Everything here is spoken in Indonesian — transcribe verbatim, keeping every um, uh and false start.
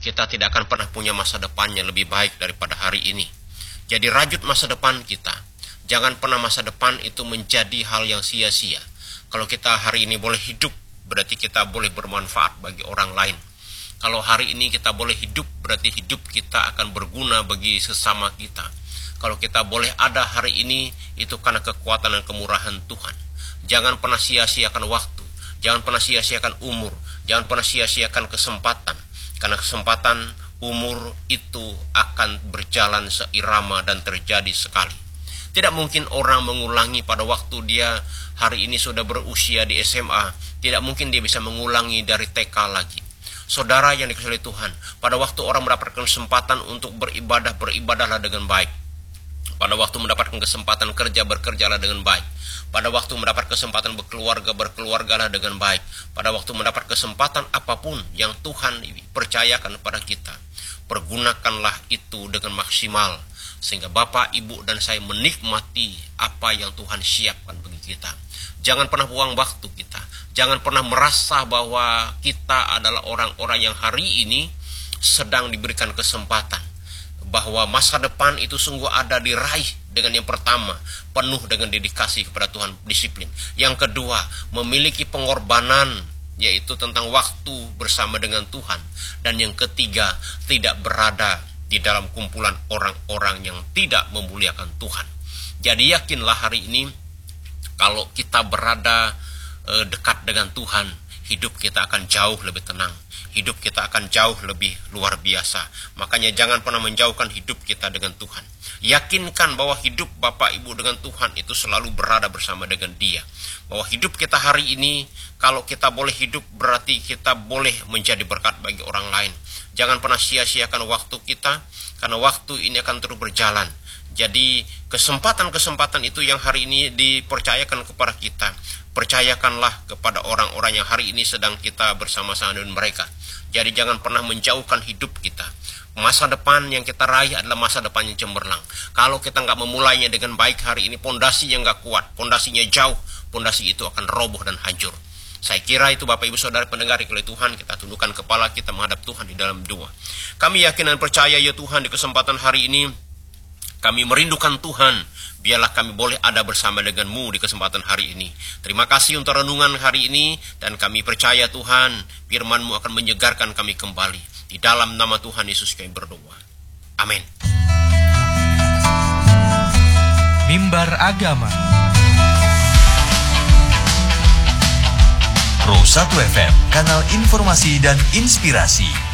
kita tidak akan pernah punya masa depan yang lebih baik daripada hari ini. Jadi rajut masa depan kita. Jangan pernah masa depan itu menjadi hal yang sia-sia. Kalau kita hari ini boleh hidup, berarti kita boleh bermanfaat bagi orang lain. Kalau hari ini kita boleh hidup, berarti hidup kita akan berguna bagi sesama kita. Kalau kita boleh ada hari ini, itu karena kekuatan dan kemurahan Tuhan. Jangan pernah sia-siakan waktu. Jangan pernah sia-siakan umur. Jangan pernah sia-siakan kesempatan. Karena kesempatan umur itu akan berjalan seirama dan terjadi sekali. Tidak mungkin orang mengulangi pada waktu dia hari ini sudah berusia di S M A. Tidak mungkin dia bisa mengulangi dari T K lagi. Saudara yang dikasihi Tuhan, pada waktu orang mendapatkan kesempatan untuk beribadah, beribadahlah dengan baik. Pada waktu mendapatkan kesempatan kerja, bekerjalah dengan baik. Pada waktu mendapat kesempatan berkeluarga, berkeluargalah dengan baik. Pada waktu mendapat kesempatan apapun yang Tuhan percayakan kepada kita, pergunakanlah itu dengan maksimal. Sehingga Bapak, Ibu, dan saya menikmati apa yang Tuhan siapkan bagi kita. Jangan pernah buang waktu kita. Jangan pernah merasa bahwa kita adalah orang-orang yang hari ini sedang diberikan kesempatan. Bahwa masa depan itu sungguh ada diraih dengan yang pertama, penuh dengan dedikasi kepada Tuhan, disiplin. Yang kedua, memiliki pengorbanan, yaitu tentang waktu bersama dengan Tuhan. Dan yang ketiga, tidak berada di dalam kumpulan orang-orang yang tidak memuliakan Tuhan. Jadi yakinlah hari ini, kalau kita berada e, dekat dengan Tuhan, hidup kita akan jauh lebih tenang. Hidup kita akan jauh lebih luar biasa. Makanya jangan pernah menjauhkan hidup kita dengan Tuhan. Yakinkan bahwa hidup Bapak Ibu dengan Tuhan itu selalu berada bersama dengan Dia. Bahwa hidup kita hari ini, kalau kita boleh hidup, berarti kita boleh menjadi berkat bagi orang lain. Jangan pernah sia-siakan waktu kita, karena waktu ini akan terus berjalan. Jadi kesempatan-kesempatan itu yang hari ini dipercayakan kepada kita, percayakanlah kepada orang-orang yang hari ini sedang kita bersama-sama dengan mereka. Jadi jangan pernah menjauhkan hidup kita. Masa depan yang kita raih adalah masa depan yang cemerlang. Kalau kita nggak memulainya dengan baik hari ini, pondasinya nggak kuat, pondasinya jauh, pondasi itu akan roboh dan hancur. Saya kira itu Bapak Ibu Saudara pendengar oleh Tuhan, kita tundukkan kepala kita menghadap Tuhan di dalam doa. Kami yakin dan percaya ya Tuhan, di kesempatan hari ini kami merindukan Tuhan. Biarlah kami boleh ada bersama dengan-Mu di kesempatan hari ini. Terima kasih untuk renungan hari ini, dan kami percaya Tuhan, firman-Mu akan menyegarkan kami kembali. Di dalam nama Tuhan Yesus kami berdoa. Amin. Mimbar Agama Pro satu F M, kanal informasi dan inspirasi.